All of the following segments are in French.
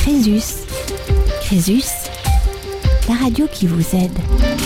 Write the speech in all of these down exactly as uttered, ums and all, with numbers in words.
Crésus. Crésus, la radio qui vous aide.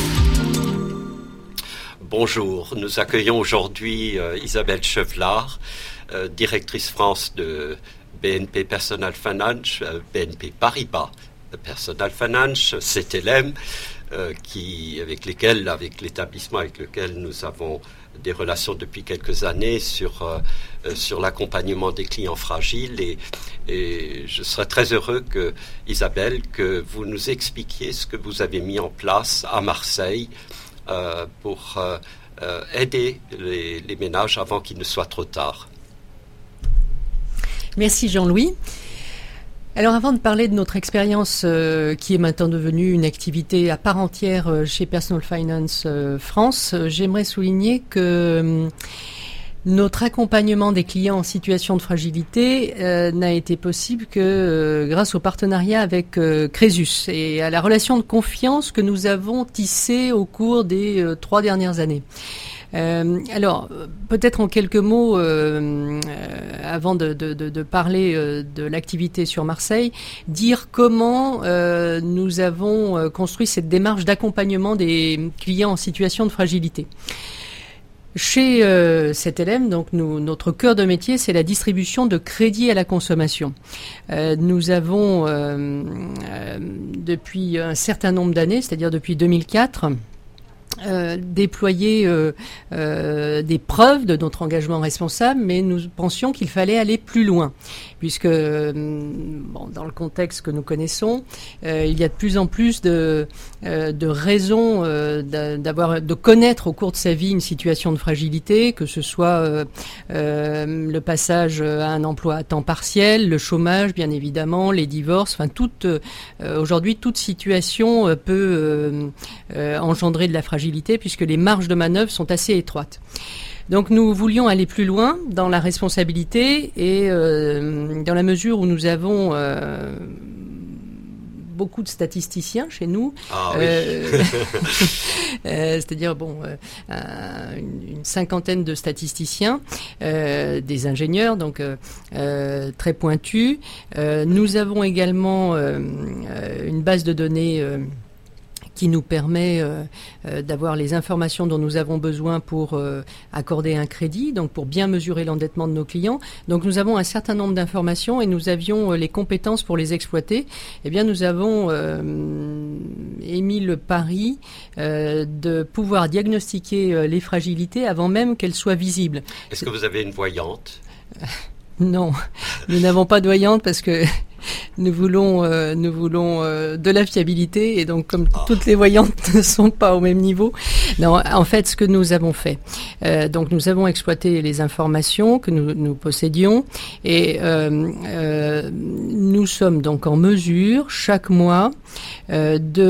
Bonjour, nous accueillons aujourd'hui euh, Isabelle Chevelard, euh, directrice France de B N P Personal Finance, euh, B N P Paribas Personal Finance, C T L M, euh, qui, avec lesquels, avec l'établissement avec lequel nous avons des relations depuis quelques années sur, euh, sur l'accompagnement des clients fragiles. Et, et je serais très heureux que, Isabelle, que vous nous expliquiez ce que vous avez mis en place à Marseille euh, pour euh, euh, aider les, les ménages avant qu'il ne soit trop tard. Merci Jean-Louis. Alors avant de parler de notre expérience euh, qui est maintenant devenue une activité à part entière euh, chez Personal Finance euh, France, euh, j'aimerais souligner que euh, notre accompagnement des clients en situation de fragilité euh, n'a été possible que euh, grâce au partenariat avec euh, Crésus et à la relation de confiance que nous avons tissée au cours des euh, trois dernières années. Euh, alors, peut-être en quelques mots, euh, euh, avant de, de, de, de parler euh, de l'activité sur Marseille, dire comment euh, nous avons euh, construit cette démarche d'accompagnement des clients en situation de fragilité. Chez euh, C T L M, donc nous, notre cœur de métier, c'est la distribution de crédits à la consommation. Euh, nous avons, euh, euh, depuis un certain nombre d'années, c'est-à-dire depuis deux mille quatre, Euh, déployer euh, euh, des preuves de notre engagement responsable, mais nous pensions qu'il fallait aller plus loin, puisque euh, bon, dans le contexte que nous connaissons, euh, il y a de plus en plus de, euh, de raisons euh, d'avoir, de connaître au cours de sa vie une situation de fragilité, que ce soit euh, euh, le passage à un emploi à temps partiel, le chômage, bien évidemment, les divorces, enfin toute euh, aujourd'hui toute situation euh, peut euh, euh, engendrer de la fragilité, puisque les marges de manœuvre sont assez étroites. Donc nous voulions aller plus loin dans la responsabilité et euh, dans la mesure où nous avons euh, beaucoup de statisticiens chez nous, ah, oui. euh, euh, c'est-à-dire bon, euh, une, une cinquantaine de statisticiens, euh, des ingénieurs, donc euh, euh, très pointus. Euh, nous avons également euh, une base de données euh, qui nous permet euh, euh, d'avoir les informations dont nous avons besoin pour euh, accorder un crédit, donc pour bien mesurer l'endettement de nos clients. Donc nous avons un certain nombre d'informations et nous avions euh, les compétences pour les exploiter. Eh bien, nous avons euh, émis le pari euh, de pouvoir diagnostiquer euh, les fragilités avant même qu'elles soient visibles. Est-ce que vous avez une voyante ? Non, nous n'avons pas de voyante parce que nous voulons, euh, nous voulons euh, de la fiabilité et donc comme oh. toutes les voyantes ne sont pas au même niveau. Non, en fait, ce que nous avons fait, euh, donc nous avons exploité les informations que nous, nous possédions et euh, euh, nous sommes donc en mesure chaque mois euh, de,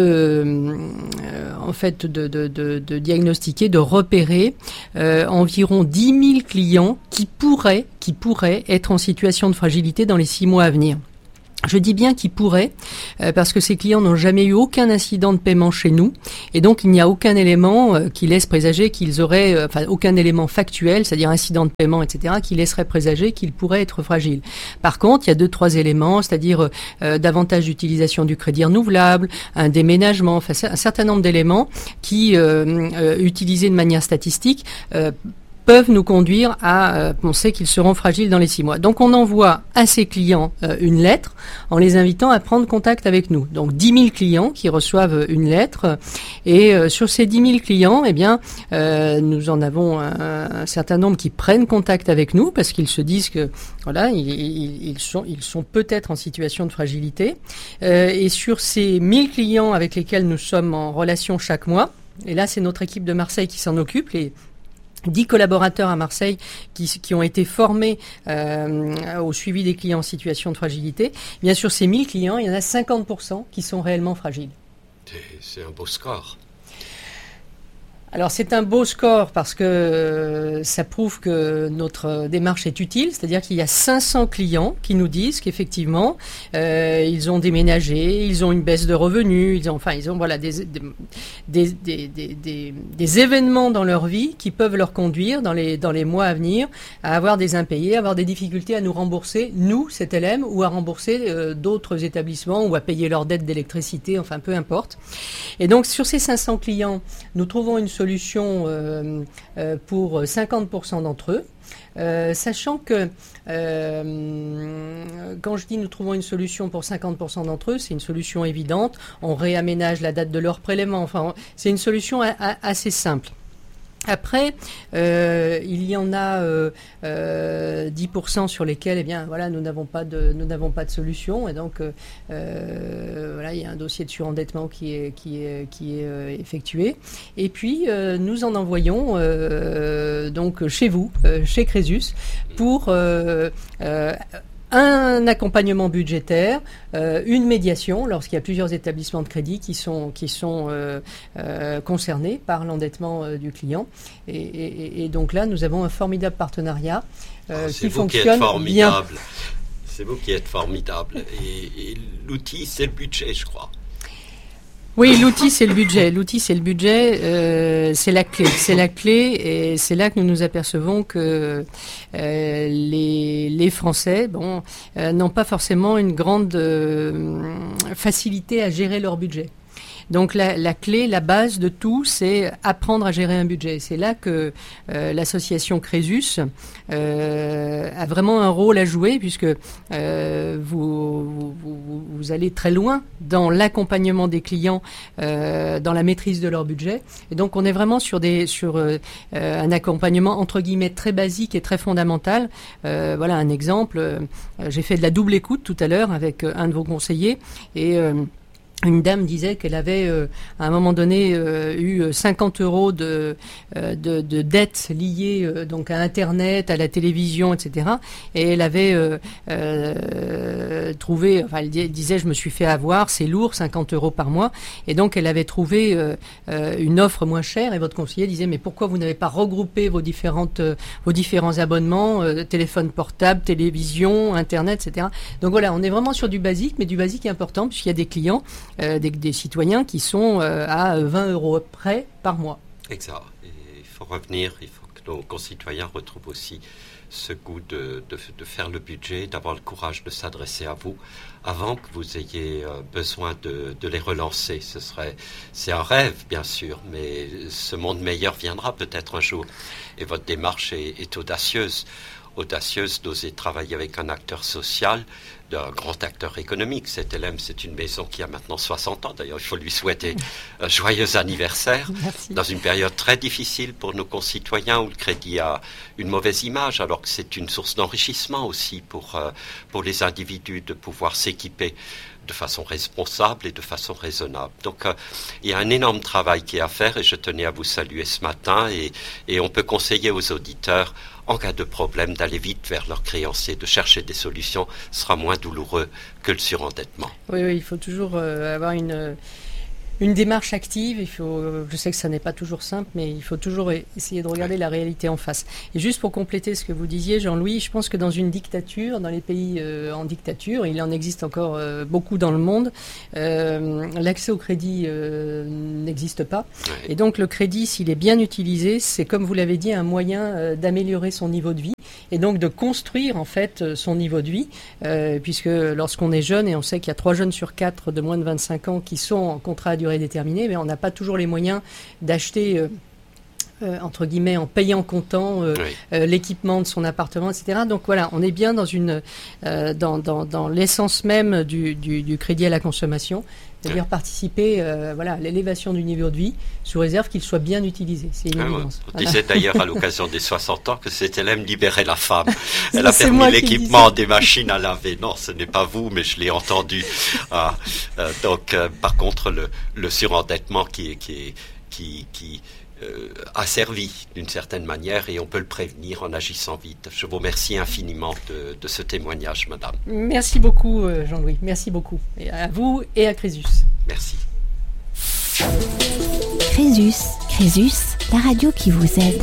euh, en fait, de, de, de, de diagnostiquer, de repérer euh, environ dix mille clients qui pourraient, qui pourraient être en situation de fragilité dans les six mois à venir. Je dis bien qu'ils pourraient, euh, parce que ces clients n'ont jamais eu aucun incident de paiement chez nous, et donc il n'y a aucun élément euh, qui laisse présager qu'ils auraient, euh, enfin aucun élément factuel, c'est-à-dire incident de paiement, et cetera, qui laisserait présager qu'ils pourraient être fragiles. Par contre, il y a deux, trois éléments, c'est-à-dire euh, davantage d'utilisation du crédit renouvelable, un déménagement, enfin un certain nombre d'éléments qui, euh, euh, utilisés de manière statistique, euh, peuvent nous conduire à euh, penser qu'ils seront fragiles dans les six mois. Donc on envoie à ces clients euh, une lettre en les invitant à prendre contact avec nous. Donc dix mille clients qui reçoivent une lettre et euh, sur ces dix mille clients, eh bien, euh, nous en avons un, un certain nombre qui prennent contact avec nous parce qu'ils se disent que voilà, ils, ils, ils sont, ils sont peut-être en situation de fragilité. Euh, et sur ces mille clients avec lesquels nous sommes en relation chaque mois, et là c'est notre équipe de Marseille qui s'en occupe, les dix collaborateurs à Marseille qui, qui ont été formés euh, au suivi des clients en situation de fragilité. Bien sûr, ces mille clients, il y en a cinquante pour cent qui sont réellement fragiles. C'est, c'est un beau score. Alors c'est un beau score parce que euh, ça prouve que notre démarche est utile, c'est-à-dire qu'il y a cinq cents clients qui nous disent qu'effectivement euh, ils ont déménagé, ils ont une baisse de revenus, ils ont, enfin ils ont voilà des des, des, des, des, des, des événements dans leur vie qui peuvent leur conduire dans les dans les mois à venir à avoir des impayés, à avoir des difficultés à nous rembourser, nous, C T L M, ou à rembourser euh, d'autres établissements ou à payer leurs dettes d'électricité, enfin peu importe. Et donc sur ces cinq cents clients, nous trouvons une solution euh, euh, pour cinquante pour cent d'entre eux, euh, sachant que euh, quand je dis nous trouvons une solution pour cinquante pour cent d'entre eux, c'est une solution évidente, on réaménage la date de leur prélèvement, enfin c'est une solution a, a, assez simple. Après, euh, il y en a euh, euh, dix pour cent sur lesquels, eh bien, voilà, nous n'avons pas de, nous n'avons pas de solution, et donc, euh, voilà, il y a un dossier de surendettement qui est, qui est, qui est euh, effectué. Et puis, euh, nous en envoyons euh, donc chez vous, euh, chez Crésus, pour euh, euh, un accompagnement budgétaire, euh, une médiation lorsqu'il y a plusieurs établissements de crédit qui sont, qui sont euh, euh, concernés par l'endettement euh, du client. Et, et, et donc là, nous avons un formidable partenariat euh, oh, qui fonctionne qui bien. C'est vous qui êtes formidable. Et, et l'outil, c'est le budget, je crois. Oui, l'outil, c'est le budget. L'outil, c'est le budget. Euh, c'est la clé. C'est la clé, et c'est là que nous nous apercevons que euh, les, les Français, bon, euh, n'ont pas forcément une grande euh, facilité à gérer leur budget. Donc la, la clé, la base de tout, c'est apprendre à gérer un budget. C'est là que euh, l'association Crésus euh, a vraiment un rôle à jouer, puisque euh, vous, vous, vous allez très loin dans l'accompagnement des clients, euh, dans la maîtrise de leur budget. Et donc on est vraiment sur, des, sur euh, un accompagnement entre guillemets très basique et très fondamental. Euh, voilà un exemple. Euh, j'ai fait de la double écoute tout à l'heure avec un de vos conseillers, et euh, une dame disait qu'elle avait, euh, à un moment donné, euh, eu cinquante euros de, euh, de, de dettes liées euh, donc à Internet, à la télévision, et cetera. Et elle avait euh, euh, trouvé, enfin, elle disait, je me suis fait avoir, c'est lourd, cinquante euros par mois. Et donc, elle avait trouvé euh, euh, une offre moins chère. Et votre conseiller disait, mais pourquoi vous n'avez pas regroupé vos différentes, euh, vos différents abonnements, euh, téléphone portable, télévision, Internet, et cetera. Donc voilà, on est vraiment sur du basique, mais du basique important, puisqu'il y a des clients, Euh, des, des citoyens qui sont euh, à vingt euros près par mois. Exact. Et il faut revenir, il faut que nos concitoyens retrouvent aussi ce goût de, de, de faire le budget, d'avoir le courage de s'adresser à vous avant que vous ayez euh, besoin de, de les relancer. Ce serait, c'est un rêve, bien sûr, mais ce monde meilleur viendra peut-être un jour. Et votre démarche est, est audacieuse. audacieuse d'oser travailler avec un acteur social, d'un grand acteur économique. C T L M, c'est une maison qui a maintenant soixante ans. D'ailleurs, il faut lui souhaiter un joyeux anniversaire. Merci. Dans une période très difficile pour nos concitoyens où le crédit a une mauvaise image, alors que c'est une source d'enrichissement aussi pour, euh, pour les individus de pouvoir s'équiper de façon responsable et de façon raisonnable. Donc, euh, il y a un énorme travail qui est à faire, et je tenais à vous saluer ce matin, et, et on peut conseiller aux auditeurs, en cas de problème, d'aller vite vers leurs créanciers, de chercher des solutions, ce sera moins douloureux que le surendettement. Oui, oui, il faut toujours euh, avoir une... Euh... Une démarche active, il faut, je sais que ça n'est pas toujours simple, mais il faut toujours essayer de regarder la réalité en face. Et juste pour compléter ce que vous disiez, Jean-Louis, je pense que dans une dictature, dans les pays euh, en dictature, il en existe encore euh, beaucoup dans le monde, euh, l'accès au crédit euh, n'existe pas. Et donc le crédit, s'il est bien utilisé, c'est comme vous l'avez dit, un moyen euh, d'améliorer son niveau de vie et donc de construire en fait son niveau de vie, euh, puisque lorsqu'on est jeune, et on sait qu'il y a trois jeunes sur quatre de moins de vingt-cinq ans qui sont en contrat à durée déterminée, mais on n'a pas toujours les moyens d'acheter euh, euh, entre guillemets en payant comptant euh, oui. euh, l'équipement de son appartement, et cetera. Donc voilà, on est bien dans une euh, dans, dans, dans l'essence même du, du, du crédit à la consommation, c'est-à-dire oui. participer euh, voilà, à l'élévation du niveau de vie, sous réserve qu'il soit bien utilisé. C'est une ah, évidence. On voilà. disait d'ailleurs à l'occasion des soixante ans que C T L M libérait la femme. Elle a permis l'équipement des machines à laver. Non, ce n'est pas vous, mais je l'ai entendu. Ah, euh, donc, euh, par contre, le, le surendettement qui, qui, qui, qui euh, a servi d'une certaine manière, et on peut le prévenir en agissant vite. Je vous remercie infiniment de, de ce témoignage, madame. Merci beaucoup, Jean-Louis. Merci beaucoup. Et à vous et à Crésus. Merci. Crésus, Crésus, la radio qui vous aide.